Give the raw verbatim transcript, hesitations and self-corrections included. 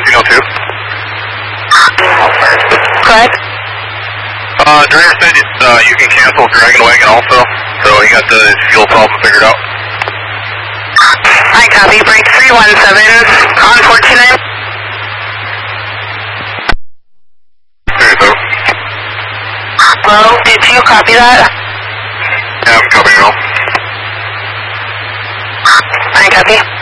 fourteen oh two. Go ahead. Uh, driver said uh, you can cancel Dragon Wagon also, so he got the fuel problem figured out. I copy. Break three one seven on fourteen nine. Hello, did you copy that? Yeah, I'm copying all. I copy.